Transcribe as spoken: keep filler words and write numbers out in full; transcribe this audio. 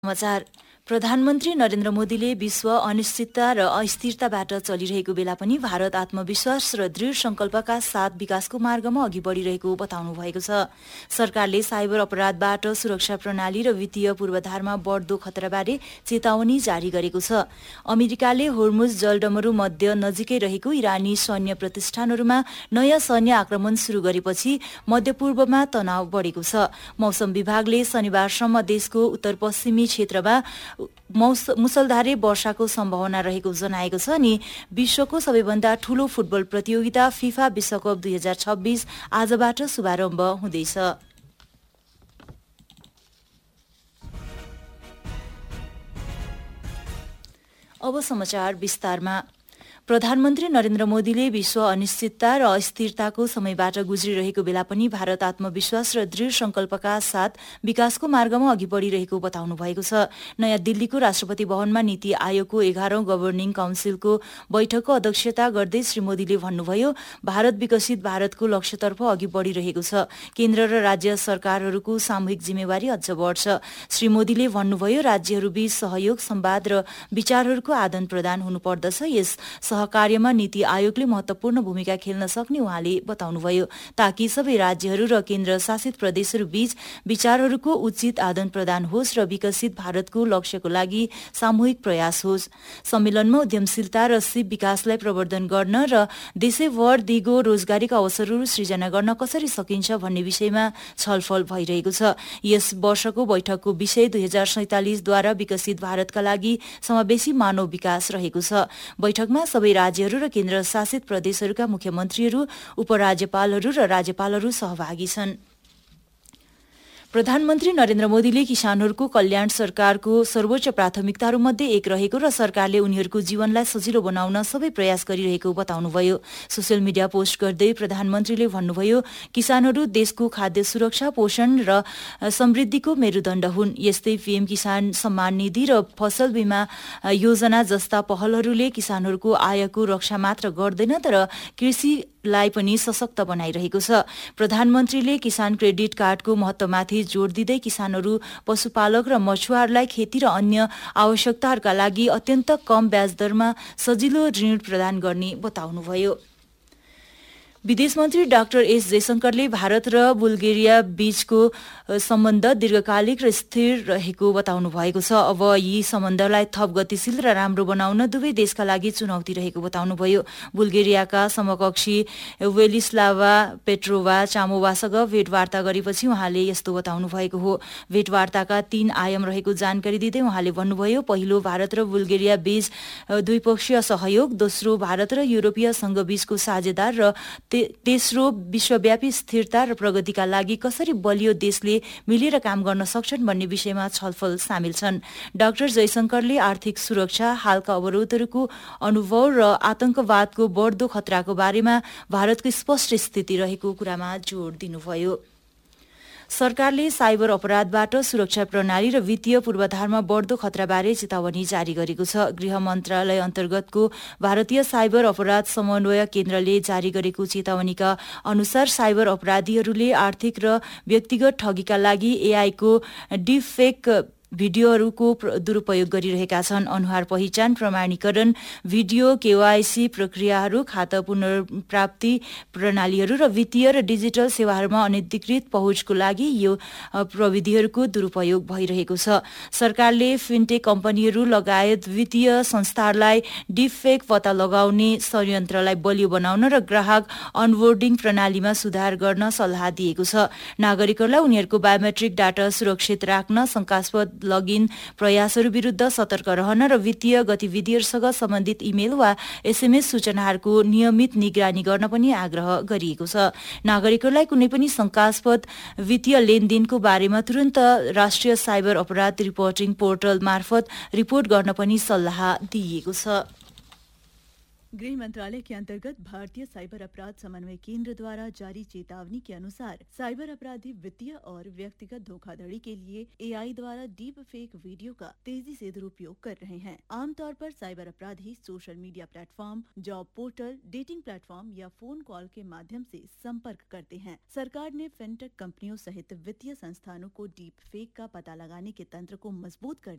समाचार। प्रधानमन्त्री नरेन्द्र मोदीले विश्व अनिश्चितता र अस्थिरताबाट चलिरहेको बेला पनि भारत आत्मविश्वास र दृढ संकल्पका साथ विकासको मार्गमा अघि बढ़िरहेको बताउनु भएको छ। सरकारले साइबर अपराधबाट सुरक्षा प्रणाली र वित्तीय पूर्वाधारमा बढ्दो खतराबारे चेतावनी जारी गरेको छ। अमेरिकाले होर्मुज जलडमरू मध्य नजिकै रहेको इरानी सैन्य प्रतिष्ठानहरूमा नयाँ सैन्य आक्रमण शुरू गरेपछि मध्यपूर्वमा तनाव बढ़ेको छ। मौसम विभागले शनिबारसम्म देशको उत्तरपश्चिमी क्षेत्रमा मुसलधारे वर्षाको सम्भावना रहेको जनाएको छ अनि विश्वको सबैभन्दा ठूलो फुटबल प्रतियोगिता फिफा विश्वकप दुई हजार छब्बीस आजबाट शुभारम्भ हुँदैछ। अब समाचार विस्तारमा। प्रधानमन्त्री नरेन्द्र मोदीले विश्व अनिश्चितता र अस्थिरताको समयबाट गुज्रिरहेको बेला पनि भारत आत्मविश्वास र दृढ संकल्पका साथ विकासको मार्गमा अघि बढ़िरहेको बताउनु भएको छ। नयाँ दिल्लीको राष्ट्रपति भवनमा नीति आयोगको एघारौं गभर्निङ काउन्सिलको बैठकको अध्यक्षता गर्दै श्री मोदीले भन्नुभयो, भारत विकसित भारतको लक्ष्यतर्फ अघि बढ़िरहेको छ। केन्द्र र राज्य सरकारहरूको सामूहिक जिम्मेवारी अझ बढ्छ। श्री मोदीले भन्नुभयो, राज्यहरूबीच सहयोग, संवाद र विचारहरूको आदान प्रदान हुनुपर्दछ। यस सहकार्यमा नीति आयोगले महत्वपूर्ण भूमिका खेल्न सक्ने उहाँले बताउनुभयो, ताकि सबै राज्यहरू र केन्द्र शासित प्रदेशहरू बीच विचारहरूको उचित आदान प्रदान होस् र विकसित भारतको लक्ष्यको लागि सामूहिक प्रयास होस्। सम्मेलनमा उद्यमशीलता र सिप विकासलाई प्रवर्धन गर्न र देशैभर दिगो रोजगारीका अवसरहरू सृजना गर्न कसरी सकिन्छ भन्ने विषयमा छलफल भइरहेको छ। यस वर्षको बैठकको विषय दुई हजार सैंतालिसद्वारा विकसित भारतका लागि समावेशी मानव विकास रहेको छ। बैठकमा सबै राज्यहरू र केन्द्र शासित प्रदेशहरूका मुख्यमन्त्रीहरू, उपराज्यपालहरू र राज्यपालहरू सहभागी छन्। प्रधानमन्त्री नरेन्द्र मोदीले किसानहरूको कल्याण सरकारको सर्वोच्च प्राथमिकताहरूमध्ये एक रहेको र सरकारले उनीहरूको जीवनलाई सजिलो बनाउन सबै प्रयास गरिरहेको बताउनुभयो। सोसियल मिडिया पोस्ट गर्दै प्रधानमन्त्रीले भन्नुभयो, किसानहरू देशको खाद्य सुरक्षा, पोषण र समृद्धिको मेरुदण्ड हुन्। यस्तै पीएम किसान सम्मान निधि र फसल बीमा योजना जस्ता पहलहरूले किसानहरूको आयको रक्षा मात्र गर्दैन तर कृषि लाई पनि सशक्त बनाइरहेको छ। प्रधानमन्त्रीले किसान क्रेडिट कार्डको महत्वमाथि जोड़ दिँदै किसानहरू, पशुपालक र मछुवारलाई खेती र अन्य आवश्यकताहरूका लागि अत्यन्त कम ब्याज दरमा सजिलो ऋण प्रदान गर्ने बताउनुभयो। विदेश मन्त्री डाक्टर एस जयशंकरले भारत र बुल्गेरिया बीचको सम्बन्ध दीर्घकालिक र स्थिर रहेको बताउनु भएको छ। अब यी सम्बन्धलाई थप गतिशील र राम्रो बनाउन दुवै देशका लागि चुनौती रहेको बताउनुभयो। बुल्गेरियाका समकक्षी वेलिस्लावा पेट्रोभा चामोभासँग भेटवार्ता गरेपछि उहाँले यस्तो बताउनु भएको हो। भेटवार्ताका तीन आयाम रहेको जानकारी दिँदै उहाँले भन्नुभयो, पहिलो भारत र बुल्गेरिया बीच द्विपक्षीय सहयोग, दोस्रो भारत र युरोपीय संघ बीचको साझेदार र तेस्रो विश्वव्यापी स्थिरता र प्रगतिका लागि कसरी बलियो देशले मिलेर काम गर्न सक्छन् भन्ने विषयमा छलफल सामेल छन्। डाक्टर जयशंकरले आर्थिक सुरक्षा, हालका अवरोधहरूको अनुभव र आतंकवादको बढ्दो खतराको बारेमा भारतको स्पष्ट स्थिति रहेको कुरामा जोड़ दिनुभयो। सरकारले साइबर अपराधबाट सुरक्षा प्रणाली र वित्तीय पूर्वाधारमा बढ्दो खतराबारे चेतावनी जारी गरेको छ। गृह मन्त्रालय अन्तर्गतको भारतीय साइबर अपराध समन्वय केन्द्रले जारी गरेको चेतावनीका अनुसार साइबर अपराधीहरूले आर्थिक र व्यक्तिगत ठगीका लागि एआई को डिफेक भिडियोहरूको दुरूपयोग गरिरहेका छन्। अनुहार पहिचान प्रमाणीकरण, भिडियो केवाईसी प्रक्रियाहरू, खाता पुनर्प्राप्ति प्रणालीहरू र वित्तीय र डिजिटल सेवाहरूमा अनधिकृत पहुँचको लागि यो प्रविधिहरूको दुरूपयोग भइरहेको छ। सरकारले फिनटेक कम्पनीहरू लगायत वित्तीय संस्थाहरूलाई डिफेक पत्ता लगाउने संयन्त्रलाई बलियो बनाउन र ग्राहक अनबोर्डिङ प्रणालीमा सुधार गर्न सल्लाह दिएको छ। नागरिकहरूलाई उनीहरूको बायोमेट्रिक डाटा सुरक्षित राख्न, शंकास्पद लगइन प्रयासहरू विरुद्ध सतर्क रहन र वित्तीय गतिविधिहरूसँग सम्बन्धित इमेल वा एसएमएस सूचनाहरूको नियमित निगरानी गर्न पनि आग्रह गरिएको छ। नागरिकहरूलाई कुनै पनि शंकास्पद वित्तीय लेनदेनको बारेमा तुरन्त राष्ट्रिय साइबर अपराध रिपोर्टिङ पोर्टल मार्फत रिपोर्ट गर्न पनि सल्लाह दिइएको छ। गृह मंत्रालय के अंतर्गत भारतीय साइबर अपराध समन्वय केंद्र द्वारा जारी चेतावनी के अनुसार साइबर अपराधी वित्तीय और व्यक्तिगत धोखाधड़ी के लिए एआई द्वारा डीप फेक वीडियो का तेजी से दुरुपयोग कर रहे हैं। आमतौर पर साइबर अपराधी social media platform, job portal, dating platform या फोन कॉल के माध्यम से संपर्क करते हैं। सरकार ने फिनटेक कंपनियों सहित वित्तीय संस्थानों को डीप फेक का पता लगाने के तंत्र को मजबूत करने